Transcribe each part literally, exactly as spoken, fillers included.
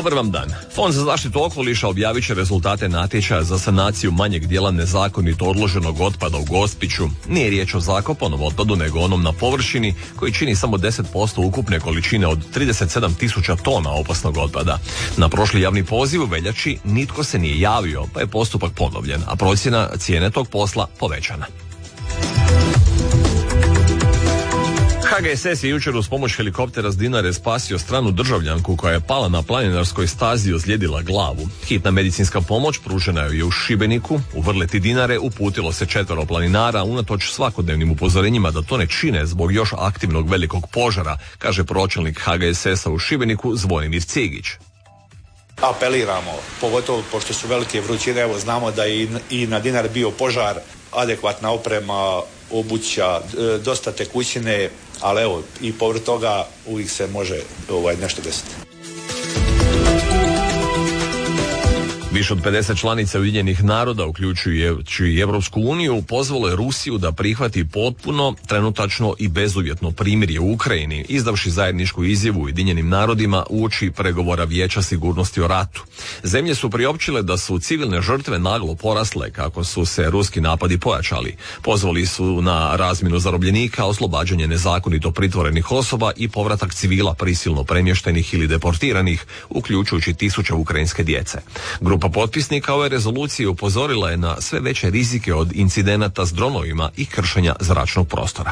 Dobar vam dan. Fond za zaštitu okoliša objavit će rezultate natječaja za sanaciju manjeg dijela nezakonito odloženog otpada u Gospiću. Nije riječ o zakopanom otpadu, nego onom na površini koji čini samo deset posto ukupne količine od trideset sedam tisuća tona opasnog otpada. Na prošli javni poziv u veljači nitko se nije javio, pa je postupak ponovljen, a procjena cijene tog posla povećana. H G S S je jučer uz pomoć helikoptera s Dinare spasio stranu državljanku koja je pala na planinarskoj stazi i ozlijedila glavu. Hitna medicinska pomoć pružena je u Šibeniku. U vrleti Dinare uputilo se četvero planinara unatoč svakodnevnim upozorenjima da to ne čine zbog još aktivnog velikog požara, kaže pročelnik H G S S-a u Šibeniku Zvonimir Cigić. Apeliramo, pogotovo pošto su velike vrućine, evo znamo da je i na Dinari bio požar, adekvatna oprema, obuća, dosta tekućine, ali evo i povrh toga uvijek se može ovaj, nešto desiti. Više od pedeset članica Ujedinjenih naroda, uključujući i Europsku uniju, pozvalo je Rusiju da prihvati potpuno, trenutačno i bezuvjetno primirje u Ukrajini, izdavši zajedničku izjavu Ujedinjenim narodima uoči pregovora Vijeća sigurnosti o ratu. Zemlje su priopćile da su civilne žrtve naglo porasle kako su se ruski napadi pojačali. Pozvali su na razmjenu zarobljenika, oslobađanje nezakonito pritvorenih osoba i povratak civila prisilno premještenih ili deportiranih, uključujući tisuće ukrajinske djece. Grupa potpisnika ove rezolucije upozorila je na sve veće rizike od incidenata s dronovima i kršenja zračnog prostora.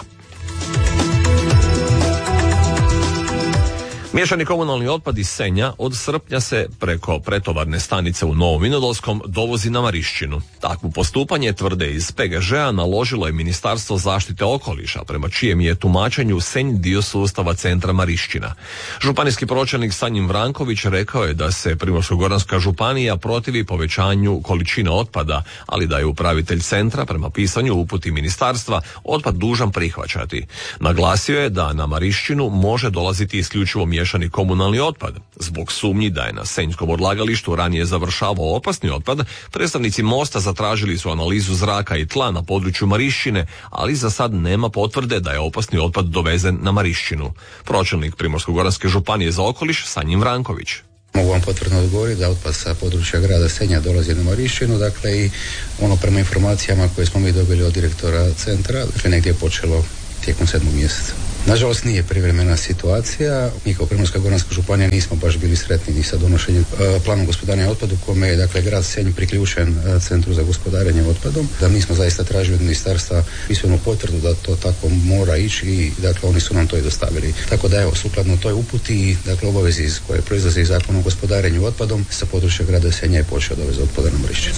Miješani komunalni otpad iz Senja od srpnja se preko pretovarne stanice u Novom Vinodolskom dovozi na Marišćinu. Takvo postupanje, tvrde iz P G Ž-a, naložilo je Ministarstvo zaštite okoliša, prema čijem je tumačenju Senj dio sustava centra Marišćina. Županijski pročelnik Sanjin Vranković rekao je da se Primorsko-goranska županija protivi povećanju količine otpada, ali da je upravitelj centra prema pisanju uputi ministarstva otpad dužan prihvaćati. Naglasio je da na Marišćinu može dolaziti isključivo miješani komunalni otpad. Zbog sumnji da je na senjskom odlagalištu ranije završavao opasni otpad, predstavnici Mosta zatražili su analizu zraka i tla na području Marišćine, ali za sad nema potvrde da je opasni otpad dovezen na Marišćinu. Pročelnik Primorsko-goranske županije za okoliš Sanjin Vranković. Mogu vam potvrdno odgovoriti da otpad sa područja grada Senja dolazi na Marišćinu, dakle i ono prema informacijama koje smo mi dobili od direktora centra, dakle negdje je počelo tijekom sedmog mjeseca. Nažalost nije privremena situacija. Mi kao Primorsko-goranska županija nismo baš bili sretni ni sa donošenjem e, planom gospodarenja otpadu kome je dakle grad Senj priključen e, centru za gospodarenje otpadom. Da mi smo zaista tražili od ministarstva pismenu potvrdu da to tako mora ići i dakle oni su nam to i dostavili. Tako da evo sukladno toj uputi i dakle obavezi iz koje proizlaze iz zakona o gospodarenju otpadom sa područja grada Senja je počeo dovez otpada na Marišćinu.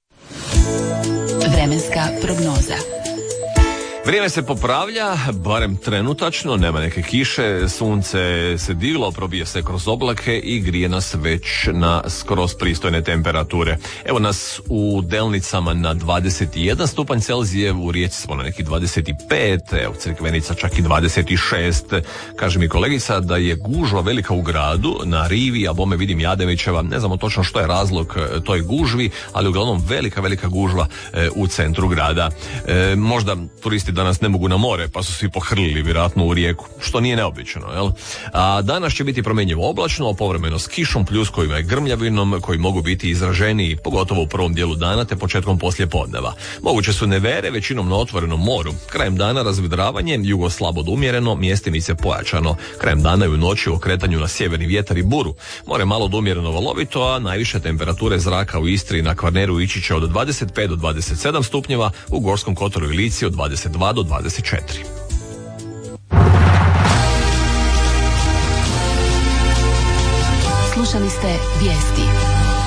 Vremenska prognoza. Vrijeme se popravlja, barem trenutačno, nema neke kiše, sunce se diglo, probije se kroz oblake i grije nas već na skroz pristojne temperature. Evo nas u Delnicama na dvadeset jedan stupanj Celzija, u Rijeci smo na nekih dvadeset pet, evo Crikvenica čak i dvadeset šest. Kaže mi kolegica da je gužva velika u gradu, na rivi, a bome vidim Jadevićeva, ne znamo točno što je razlog toj gužvi, ali uglavnom velika, velika gužva e, u centru grada. E, možda turisti danas ne mogu na more, pa su svi pohrlili vjerojatno u rijeku, što nije neobično, jel? A danas će biti promjenjivo oblačno, povremeno s kišom, pljuskovima i grmljavinom, koji mogu biti izraženiji, pogotovo u prvom dijelu dana te početkom poslijepodneva. Moguće su nevere, većinom na otvorenom moru. Krajem dana razvidravanje, jugo slabo do umjereno, mjestimice pojačano. Krajem dana i u noći u okretanju na sjeverni vjetar i buru. More malo do umjereno valovito, a najviše temperature zraka u Istri i na Kvarneru ići će od dvadeset pet do dvadeset sedam stupnjeva, u Gorskom kotaru i Lici od dvadeset dva do dvadeset četiri. Slušali ste vijesti.